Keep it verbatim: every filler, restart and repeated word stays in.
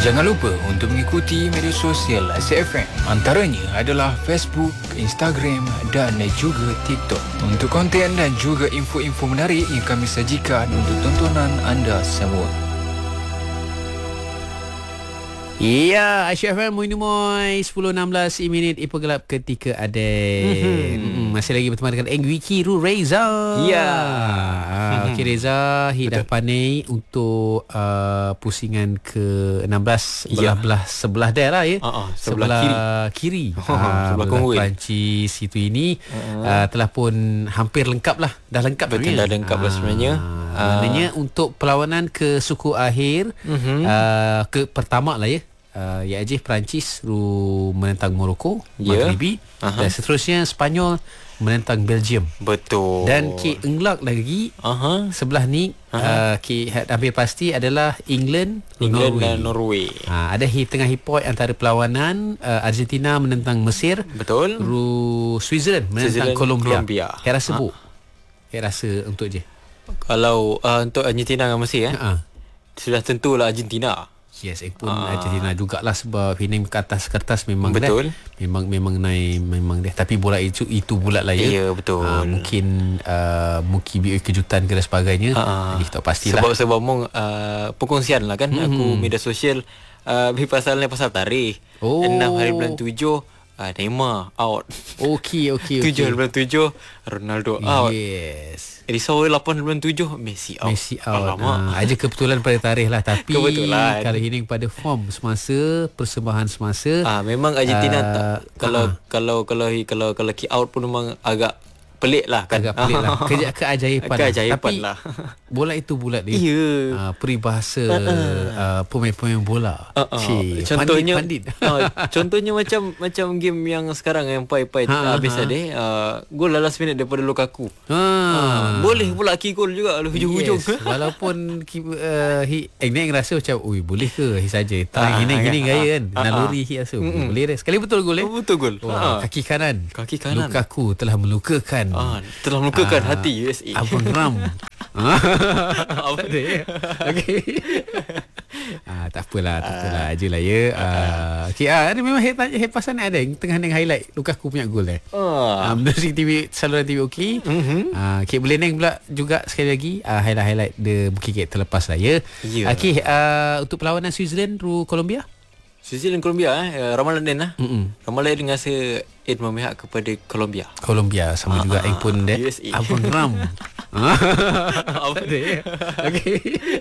Jangan lupa untuk mengikuti media sosial Azad F M. Antaranya adalah Facebook, Instagram dan juga TikTok. Untuk konten dan juga info-info menarik yang kami sajikan untuk tontonan anda semua. Ya, Aisyah F M Moy sepuluh enam belas minit Ipa Gelap ketika ada mm-hmm. masih lagi bersama dengan Engwi Kiru Reza. Ya. Ah, Okey Reza, hi dah pandai untuk uh, pusingan ke enam belas Ya. belah sebelah dia lah ya. Uh-uh, sebelah, sebelah kiri. kiri. Ah, Sebelah belah Conway. Perancis itu ini uh-huh. uh, telah pun hampir lengkap lah. Dah lengkap Betul, sebenarnya. dah lengkap lah sebenarnya. Ah, maknanya untuk perlawanan ke suku akhir Mhm. uh, ke pertama lah ya. Uh, ya Ajih Perancis ru menentang Morocco, Ya. Maghribi, Aha. dan seterusnya Spanyol menentang Belgium. Betul. Dan K Englak lagi Aha. sebelah ni uh, K hampir pasti adalah England, England Norway. dan Norway. Ha, ada hi tengah hipoi antara perlawanan uh, Argentina menentang Mesir, Betul. ru Switzerland menentang Switzerland, Colombia. Colombia. Saya rasa bu. Saya rasa untuk je. Kalau uh, untuk Argentina dengan Mesir eh, Ha. sudah tentulah Argentina. Yes, eh pun Ah. Argentina jugalah sebab ini ke atas kertas memang Betul. dah, memang memang naik memang dia, tapi bola itu itu bulat lah ya. Ya, betul. Ah, mungkin uh, mungkin bi kejutan ke dan sebagainya. Ah. Jadi tak pastilah. Sebab sebab mong uh, perkongsian lah kan Hmm. aku media sosial uh, pasal ni pasal tarikh. Oh. enam hari bulan tujuh uh, Neymar out. Okey okey okey. tujuh bulan tujuh Ronaldo out. Yes. Risau lapan bulan tujuh Messi out. Messi out. Alamak. Ha, aja kebetulan pada tarikh lah, tapi Kebetulan. kalau ini pada form semasa persembahan semasa. Ah memang Argentina Ah, tak, kalau, ah. kalau kalau kalau kalau kick out pun memang agak pelik lah kan. Agak pelik lah. Kerja keajaiban. Keajaiban Tapi lah. bola itu bulat dia. Ya. Uh, peribahasa uh, pemain-pemain bola. Uh, uh, Cik, contohnya pandit, pandit. uh, contohnya macam macam game yang sekarang yang pai-pai Ha, ha, habis ha. ada uh, gol last minute daripada Lukaku. Ha. Uh, boleh pula kick goal juga lu hujung-hujung. Yes. Walaupun uh, hi, eh, ni rasa macam ui boleh ke hi saja. Tak Ah, ini gini ah, gaya ah, kan. ah, Naluri hi rasa. Mm-mm. Boleh dah. Sekali betul gol eh. Oh, betul gol. Oh, Ha. kaki kanan. Kaki kanan. Lukaku telah melukakan. Ah, telah melukakan Ah, hati U S A. Abang Ram. Apa Tak ada ya. Okey. Ah, tak apalah, tak apalah ajalah ya. Ah, okey ah, ni memang head head pasal ni ada yang tengah dengan highlight Lukaku punya gol eh. Ah. Ah, Musik T V saluran T V okey. Mhm. Ah, okey boleh neng pula juga sekali lagi ah, highlight-highlight dia mungkin kita terlepas lah ya. Ya. Okey ah, untuk perlawanan Switzerland ru Colombia. Switzerland Colombia eh uh, Ramalan lah. Mm-mm. Ramalan dengan rasa Ed memihak kepada Colombia. Colombia sama Ah, juga ah, yang pun dia U S A. Abang Ram. Apa dia? Okey.